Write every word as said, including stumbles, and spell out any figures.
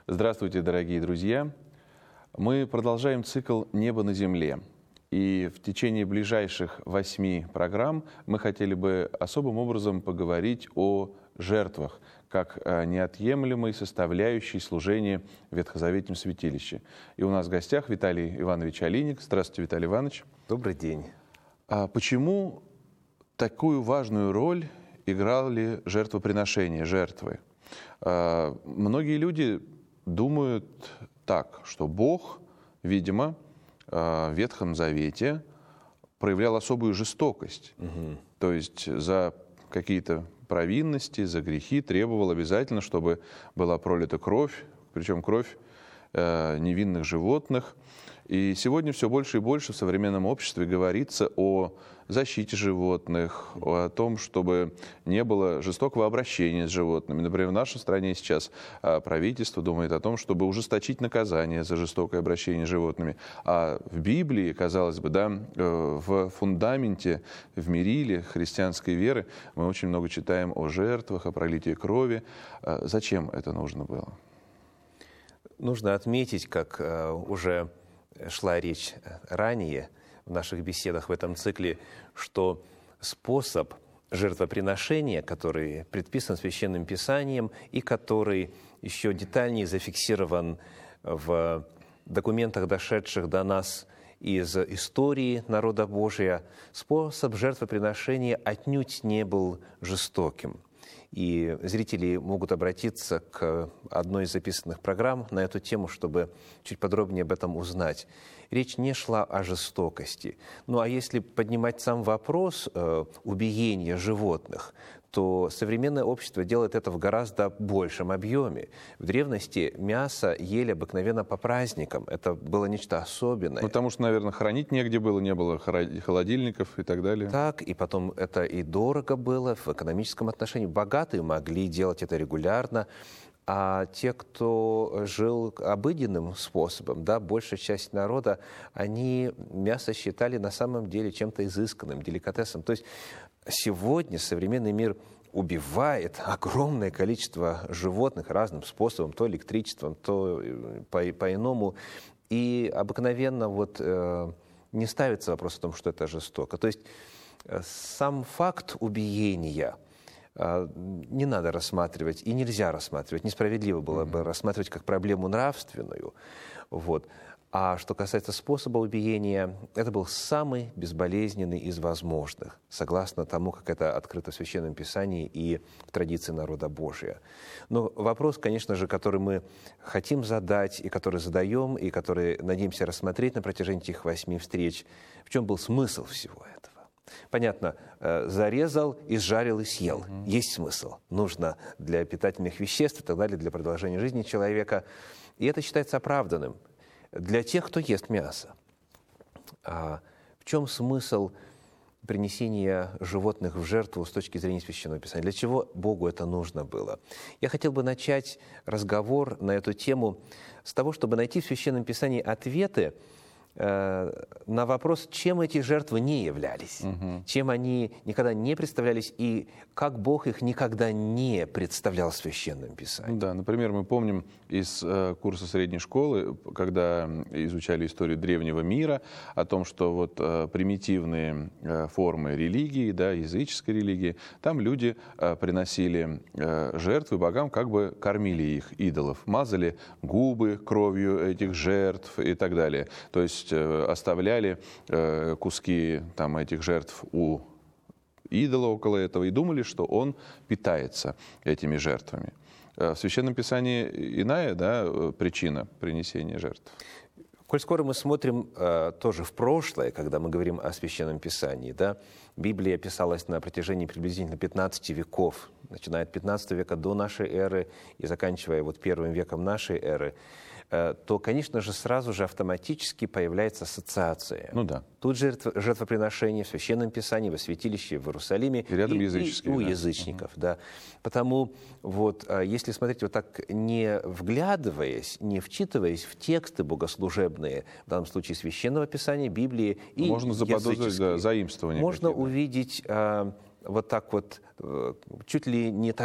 Здравствуйте, дорогие друзья! Мы продолжаем цикл «Небо на земле». И в течение ближайших восьми программ мы хотели бы особым образом поговорить о жертвах, как неотъемлемой составляющей служения в Ветхозаветном святилище. И у нас в гостях Виталий Иванович Алиник. Здравствуйте, Виталий Иванович. Добрый день. А почему такую важную роль играли жертвоприношения, жертвы? А, многие люди думают так, что Бог, видимо, в Ветхом Завете проявлял особую жестокость. Угу. То есть за какие-то провинности, за грехи требовал обязательно, чтобы была пролита кровь, причем кровь э, невинных животных. И сегодня все больше и больше в современном обществе говорится о защите животных, о том, чтобы не было жестокого обращения с животными. Например, в нашей стране сейчас правительство думает о том, чтобы ужесточить наказание за жестокое обращение с животными. А в Библии, казалось бы, да, в фундаменте, в мериле христианской веры мы очень много читаем о жертвах, о пролитии крови. Зачем это нужно было? Нужно отметить, как уже шла речь ранее в наших беседах в этом цикле, что способ жертвоприношения, который предписан Священным Писанием и который еще детальнее зафиксирован в документах, дошедших до нас из истории народа Божия, способ жертвоприношения отнюдь не был жестоким. И зрители могут обратиться к одной из записанных программ на эту тему, чтобы чуть подробнее об этом узнать. Речь не шла о жестокости. Ну а если поднимать сам вопрос э, убиения животных, то современное общество делает это в гораздо большем объеме. В древности мясо ели обыкновенно по праздникам. Это было нечто особенное. Ну, потому что, наверное, хранить негде было, не было холодильников и так далее. Так, и потом это и дорого было в экономическом отношении. Богатые могли делать это регулярно, а те, кто жил обыденным способом, да, большая часть народа, они мясо считали на самом деле чем-то изысканным, деликатесом. То есть сегодня современный мир убивает огромное количество животных разным способом, то электричеством, то по- по-иному. И обыкновенно вот, э, не ставится вопрос о том, что это жестоко. То есть э, сам факт убиения э, не надо рассматривать и нельзя рассматривать. Несправедливо было бы рассматривать как проблему нравственную. Вот. А что касается способа убиения, это был самый безболезненный из возможных, согласно тому, как это открыто в Священном Писании и в традиции народа Божия. Но вопрос, конечно же, который мы хотим задать, и который задаем, и который надеемся рассмотреть на протяжении этих восьми встреч, в чем был смысл всего этого? Понятно, зарезал, изжарил и съел. Mm-hmm. Есть смысл. Нужно для питательных веществ и так далее, для продолжения жизни человека. И это считается оправданным для тех, кто ест мясо. А в чем смысл принесения животных в жертву с точки зрения Священного Писания? Для чего Богу это нужно было? Я хотел бы начать разговор на эту тему с того, чтобы найти в Священном Писании ответы э, на вопрос, чем эти жертвы не являлись, угу. чем они никогда не представлялись и как Бог их никогда не представлял в Священном Писании. Да, например, мы помним из э, курса средней школы, когда изучали историю древнего мира, о том, что вот э, примитивные э, формы религии, да, языческой религии, там люди э, приносили э, жертвы богам, как бы кормили их, идолов, мазали губы кровью этих жертв и так далее. То есть э, оставляли э, куски там, этих жертв у идола около этого и думали, что он питается этими жертвами. В Священном Писании иная, да, причина принесения жертв. Коль скоро мы смотрим э, тоже в прошлое, когда мы говорим о Священном Писании, да, Библия писалась на протяжении приблизительно пятнадцати веков, начиная от пятнадцатого века до нашей эры и заканчивая вот первым веком нашей эры, э, то, конечно же, сразу же автоматически появляется ассоциация. Ну да. Тут жертв, жертвоприношение в Священном Писании, во святилище в Иерусалиме. И рядом и, языческие. И у да. язычников, угу. да. Потому вот, если смотреть вот так, не вглядываясь, не вчитываясь в тексты богослужебные, в данном случае Священного Писания, Библии и можно заподозрить да, заимствование. Можно какие-то. увидеть а, вот так вот, чуть ли не так